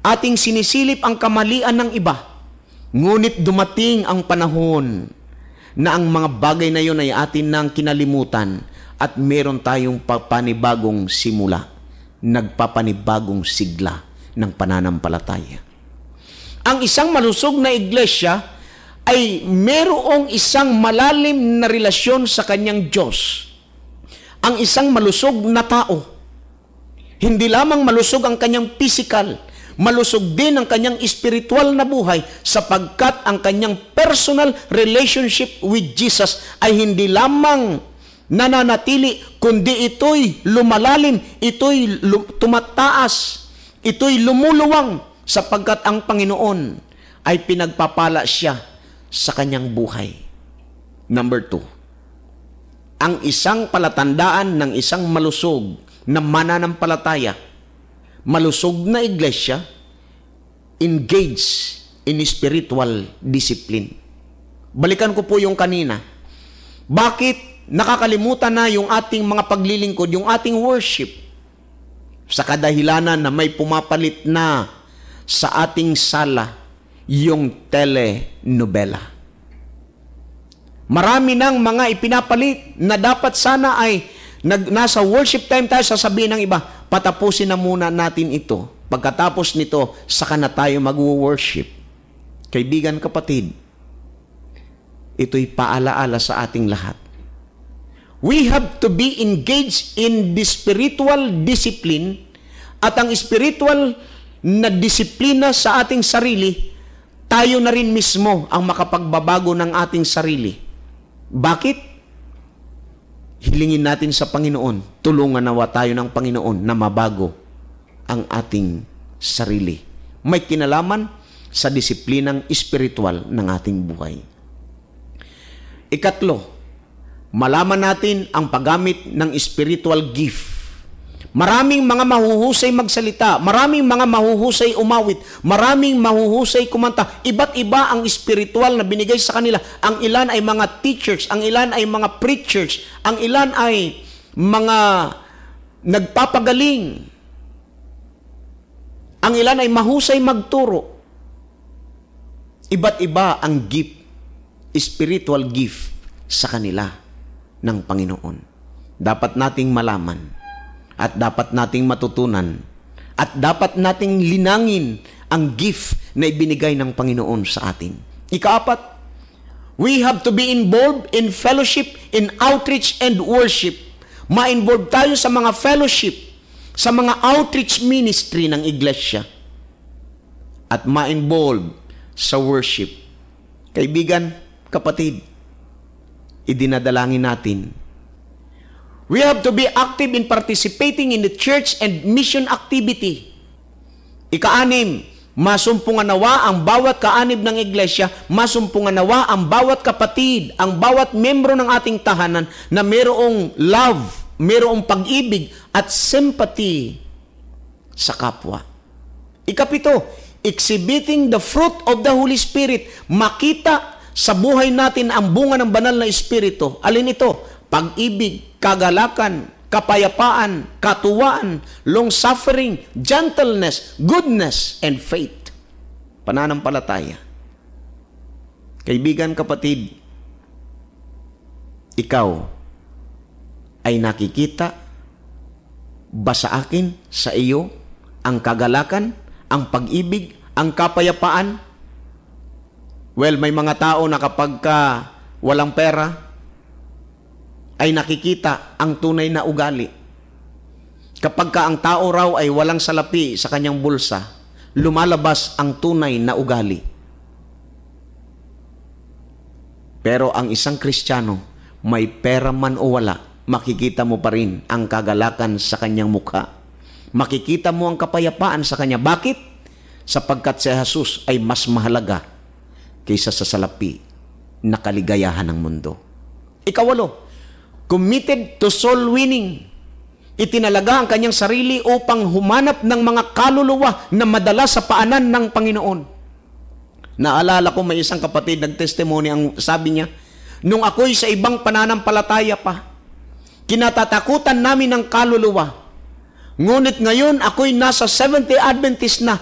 Ating sinisilip ang kamalian ng iba. Ngunit dumating ang panahon na ang mga bagay na yun ay atin nang kinalimutan at meron tayong panibagong simula, nagpapanibagong sigla ng pananampalataya. Ang isang malusog na iglesia ay merong isang malalim na relasyon sa kanyang Diyos. Ang isang malusog na tao, hindi lamang malusog ang kanyang physical, malusog din ang kanyang spiritual na buhay sapagkat ang kanyang personal relationship with Jesus ay hindi lamang nananatili, kundi ito'y lumalalim, ito'y tumataas, ito'y lumuluwang sapagkat ang Panginoon ay pinagpapala siya sa kanyang buhay. Number 2, ang isang palatandaan ng isang malusog na mananampalataya, malusog na iglesia, engage in spiritual discipline. Balikan ko po yung kanina. Bakit nakakalimutan na yung ating mga paglilingkod, yung ating worship? Sa kadahilanan na may pumapalit na sa ating sala yung telenovela. Marami ng mga ipinapalit na dapat sana ay nasa worship time tayo, sasabihin ng iba, patapusin na muna natin ito. Pagkatapos nito, saka na tayo mag-worship. Kaibigan, kapatid, ito'y paalaala sa ating lahat. We have to be engaged in the spiritual discipline at ang spiritual na disiplina sa ating sarili, tayo na rin mismo ang makapagbabago ng ating sarili. Bakit? Hilingin natin sa Panginoon, tulungan nawa tayo ng Panginoon na mabago ang ating sarili. May kinalaman sa disiplinang espiritual ng ating buhay. Ikatlo, malaman natin ang paggamit ng spiritual gift. Maraming mga mahuhusay magsalita, maraming mga mahuhusay umawit, maraming mahuhusay kumanta. Iba't iba ang spiritual na binigay sa kanila. Ang ilan ay mga teachers, ang ilan ay mga preachers, ang ilan ay mga nagpapagaling, ang ilan ay mahusay magturo. Iba't iba ang gift, spiritual gift sa kanila ng Panginoon. Dapat nating malaman at dapat nating matutunan at dapat nating linangin ang gift na ibinigay ng Panginoon sa atin. Ikaapat, we have to be involved in fellowship, in outreach and worship. Ma-involve tayo sa mga fellowship, sa mga outreach ministry ng iglesia at ma-involve sa worship. Kaibigan, kapatid, idinadalangin natin. We have to be active in participating in the church and mission activity. Ika-anim, masumpungan nawa ang bawat kaanib ng iglesia, masumpungan nawa ang bawat kapatid, ang bawat membro ng ating tahanan na mayroong love, mayroong pag-ibig at sympathy sa kapwa. Ikapito, exhibiting the fruit of the Holy Spirit. Makita sa buhay natin ang bunga ng banal na Espiritu. Alin ito? Pag-ibig, kagalakan, kapayapaan, katuwaan, long-suffering, gentleness, goodness, and faith. Pananampalataya. Kaibigan, kapatid, ikaw ay nakikita ba sa akin, sa iyo, ang kagalakan, ang pag-ibig, ang kapayapaan? Well, may mga tao na kapag walang pera, ay nakikita ang tunay na ugali. Kapag ang tao raw ay walang salapi sa kanyang bulsa, lumalabas ang tunay na ugali. Pero ang isang Kristiyano, may pera man o wala, makikita mo pa rin ang kagalakan sa kanyang mukha. Makikita mo ang kapayapaan sa kanya. Bakit? Sapagkat si Jesus ay mas mahalaga kaysa sa salapi na kaligayahan ng mundo. Ikawalo, committed to soul winning. Itinalaga ang kanyang sarili upang humanap ng mga kaluluwa na madala sa paanan ng Panginoon. Naalala ko may isang kapatid nag-testimony, ang sabi niya, nung ako'y sa ibang pananampalataya pa, kinatatakutan namin ng kaluluwa. Ngunit ngayon ako'y nasa Seventh-day Adventist na,